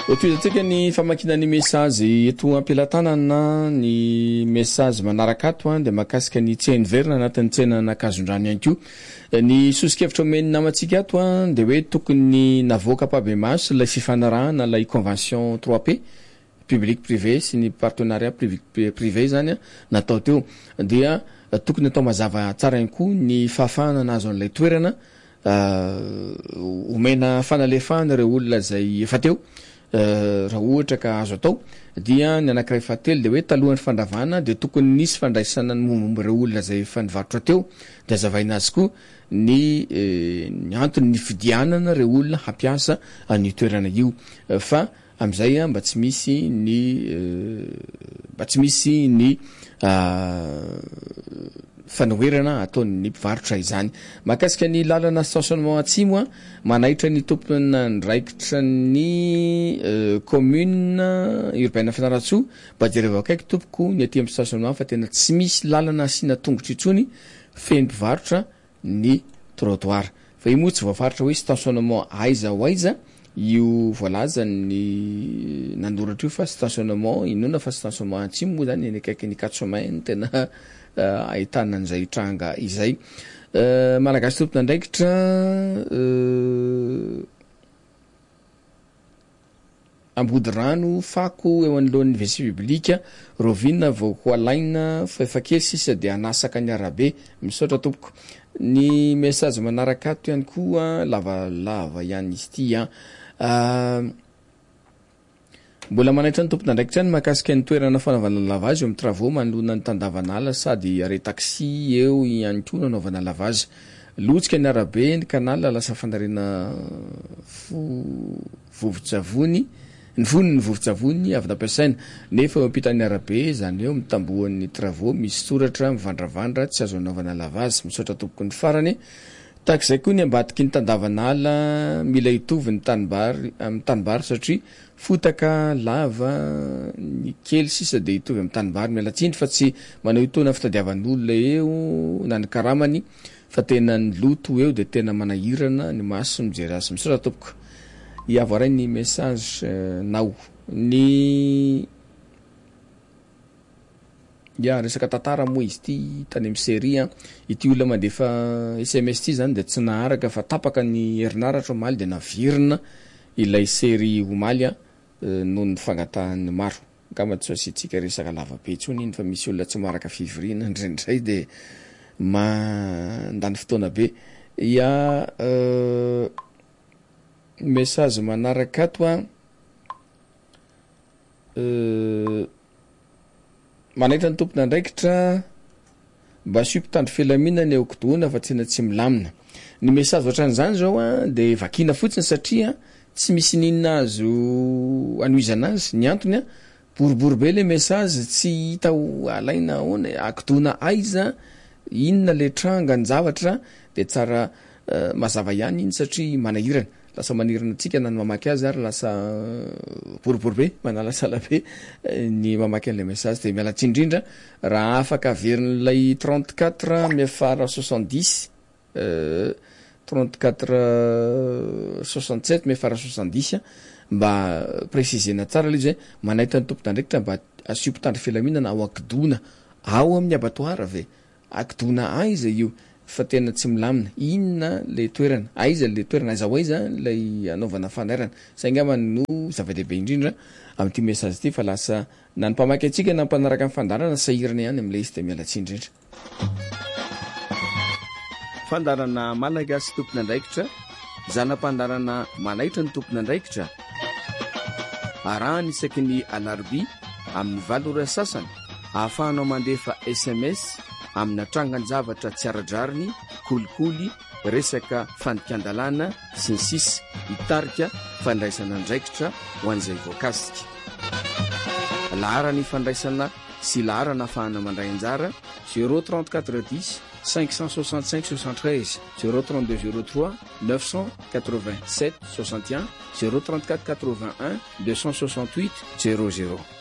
Toizatsika ny famakinany mesazy eto ampilatanana ny mesazy manaraka ato dia mahakasika ny tsena verina anatin'ny tsena nakazondrano ihany koa. Ny sosikevitra omeny namatsika ato dia hoe tokony navoaka pabe-maso ilay fifanarahana ilay convention 3P public privé sy ny partenariat privé zany natao teo dia tokony atao mazava tsara ihany koa ny fahafahana nazo an'ilay toerana omena fanalefahana ireo olona zay efa teo. Raha ohatra ka azo atao dia ny anankiray fahatelo dia hoe talohan'ny fandravana dia tokony nisy fandraisana ny mombamomba ireo olona zay efa nivarotra teo dia azavaina azy koa ny antony ny fidianana ireo olona hampiasa an'io toerana io fa amizay mba tsy misy ny fanoherana ataon'ny mpivarotra izany. Mahakasika ny lalana stationnement atsimo manaitra ny tompona ndraikitra ny commune urbaine Fianaratsoa mba jereo akaiky tompoko ny aty amin'ny stationnement fa tena tsy misy lalana asiana tongotra itsony feno mpivarotra ny trottoir fa io moa tsy voafaritra hoe stationnement aiza ho aiza io voalaza ny nanoratra io fa stationnement inona fa stationnement atsimo moa zany ny akaiky ny 4 semaines tena ahitana an'izay tranga izay. Malagasy tompona ndraikitra ambody rano fako eo anoloan'ny WC publique rovina vao ho alaina fa efa kely sisa dia anasaka ny arabe misaotra tompoko. Ny message manaraka ato ihany koa lavalava ihany izy ity mbola manaitra ny tompona ndraikitra ny mahakasika ny toerana fanaovana lavage eo amin'ny travaux manoloana ny tandavanala sady are taxi eo ihany koa nanaovana lavage lotsika ny arabe ny kanala lasa fandarina vovo-tsavony ny voniny vovo-tsavony avy nampiasaina nefa eo ampitan'ny arabe zany eo mitambohan'ny travaux misy soratra mivandravandra tsy azo anaovana lavage misaotra tompoko ny farany. Takizay koa ny ambadiky ny tandavanala mila hitovy ny tanimbary amin'ny tanimbary satria fotaka lava ny kely sisa dia hitovy amin'ny tanimbary mialatsindry fa tsy manao itona fitadiavan'olona eo na ny karamany fa tena ny loto eo dia tena manahirana ny maso mijery azy misaotra tompoko. Iavoaray ny message nao ny resaka tantara moa izy ty tany amin'ny série ity olona mandefa SMS ty zany dia tsy naharaka fa tapaka ny herinaratra omaly dia navirina ilay série omaly noho ny fangatahan'ny maro kama tsy asitsika resaka lavabe tsony iny fa misy olona tsy maraka fivoriana ndraindray dia mandany fotoana be. Message manaraka ato manaitra ny tompona ndraikitra mba sy mpitandro filaminana eo kodoana fa tsena tsy milamina. Ny message ohatran'izany zao dia vakina fotsiny satria tsy misy ninona azo anoizana azy ny antony boribory be le message tsy hita alaina ahoana akodoana aiza inona le tranga ny zavatra dia tsara mazava ihany iny satria manahirana lasa manirana antsika na ny mamaky azy ary lasa boribory be manala sala be ny mamaky an'ilay message dia miala tsindrindra raha afaka averin'ilay 34 mefara 70 34 67 mefara 70 mba précisena tsara le izy manaita ny tompona ndraikitra mba asiopitandro filaminana ao akidoana ao amin'ny abattoir ve akidoana aiza io fa tena tsy milamina inona le toerana aiza le toerana aiza ho aiza lay anaovana fanairana saingama no zava-dehibe indrindra amin'ity message ity fa lasa na ny mpamaky atsika na mpanaraka amin'ny fandarana sahirana ihany amin'ilay izy dia mialatsia indrindra. Fandarana malagasy tompona ndraikitra zanam-pandarana manaitra ny tompona ndraikitra arahany isaky ny alarbi amin'ny 7 sasany ahafahanao mandefa SMS amin'ny atrangany zavatra tsy aradrariny kolikoly resaka fandikan-dalàna sy ny sisa hitarika fandraisana ndraikitra ho an'izay voakasika. Laharany fandraisana sy laharana ahafahana mandray anjara 03410 565 73 032 03 987 61 034 81 268 00.